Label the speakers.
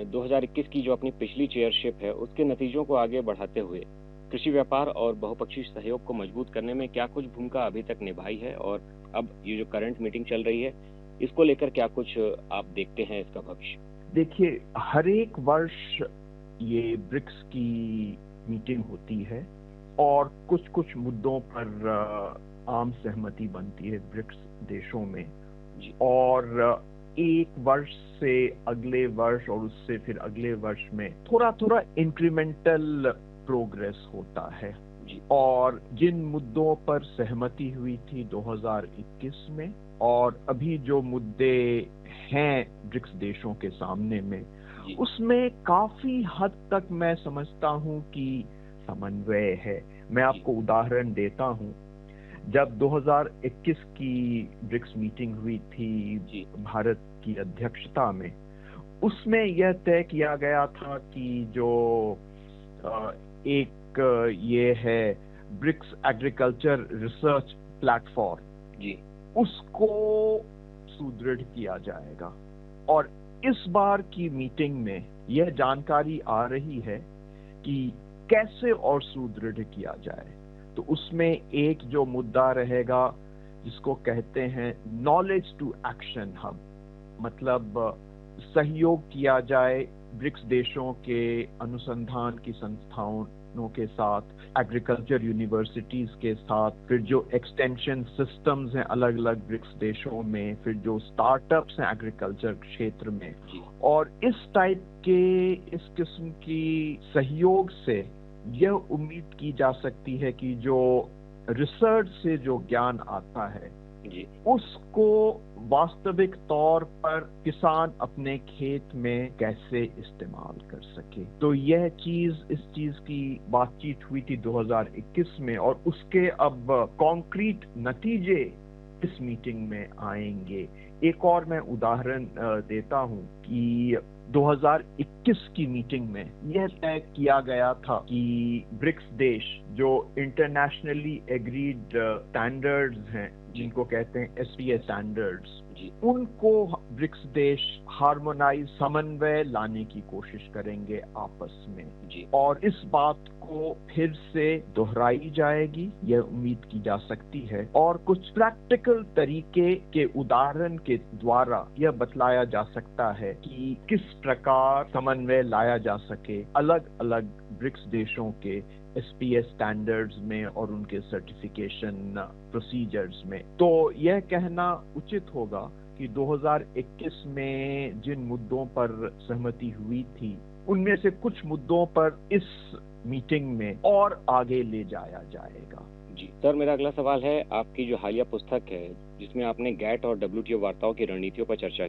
Speaker 1: 2021 की जो अपनी पिछली चेयरशिप है, उसके नतीजों को आगे बढ़ाते हुए कृषि व्यापार और बहुपक्षीय सहयोग को मजबूत करने में क्या कुछ भूमिका अभी तक निभाई है? और अब ये जो करंट मीटिंग चल रही है, इसको लेकर क्या कुछ आप देखते हैं इसका भविष्य?
Speaker 2: देखिए, हर एक वर्ष ये ब्रिक्स की मीटिंग होती है और कुछ मुद्दों पर आम सहमति बनती है ब्रिक्स देशों में। और एक वर्ष से अगले वर्ष और उससे फिर अगले वर्ष में थोड़ा थोड़ा इंक्रीमेंटल प्रोग्रेस होता है। और जिन मुद्दों पर सहमति हुई थी 2021 में और अभी जो मुद्दे हैं ब्रिक्स देशों के सामने में, उसमें काफी हद तक मैं समझता हूं कि समन्वय है। मैं आपको उदाहरण देता हूं। जब 2021 की ब्रिक्स मीटिंग हुई थी भारत की अध्यक्षता में, उसमें यह तय किया गया था कि जो एक ये है ब्रिक्स एग्रीकल्चर रिसर्च प्लेटफॉर्म, उसको सुदृढ़ किया जाएगा। और इस बार की मीटिंग में यह जानकारी आ रही है कि कैसे और सुदृढ़ किया जाए। तो उसमें एक जो मुद्दा रहेगा जिसको कहते हैं नॉलेज टू एक्शन हब, मतलब सहयोग किया जाए ब्रिक्स देशों के अनुसंधान की संस्थाओं के साथ, एग्रीकल्चर यूनिवर्सिटीज के साथ, फिर जो एक्सटेंशन सिस्टम्स हैं अलग अलग ब्रिक्स देशों में, फिर जो स्टार्टअप्स हैं एग्रीकल्चर क्षेत्र में। और इस टाइप के इस किस्म की सहयोग से यह उम्मीद की जा सकती है कि जो रिसर्च से जो ज्ञान आता है उसको वास्तविक तौर पर किसान अपने खेत में कैसे इस्तेमाल कर सके। तो यह इस चीज की बातचीत हुई थी 2021 में और उसके अब कॉन्क्रीट नतीजे इस मीटिंग में आएंगे। एक और मैं उदाहरण देता हूं कि 2021 की मीटिंग में यह तय किया गया था कि ब्रिक्स देश जो इंटरनेशनली एग्रीड स्टैंडर्ड्स हैं, जिनको कहते हैं एसपीएस स्टैंडर्ड्स, उनको ब्रिक्स देश हार्मोनाइज समन्वय लाने की कोशिश करेंगे आपस में। और इस बात को फिर से दोहराई जाएगी, यह उम्मीद की जा सकती है। और कुछ प्रैक्टिकल तरीके के उदाहरण के द्वारा यह बतलाया जा सकता है कि किस प्रकार समन्वय लाया जा सके अलग अलग ब्रिक्स देशों के एसपीएस स्टैंडर्ड्स में और उनके सर्टिफिकेशन प्रोसीजर्स में। तो यह कहना उचित होगा कि 2021 में जिन मुद्दों पर सहमति हुई थी, उनमें से कुछ मुद्दों पर इस मीटिंग में और आगे ले जाया जाएगा।
Speaker 1: जी सर, मेरा अगला सवाल है, आपकी जो हालिया पुस्तक है जिसमें आपने गैट और डब्ल्यूटीओ वार्ताओं की रणनीतियों पर चर्चा